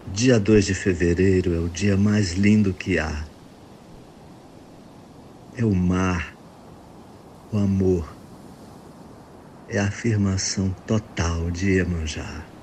Dia 2 de fevereiro é o dia mais lindo que há. É o mar, o amor, é a afirmação total de Iemanjá.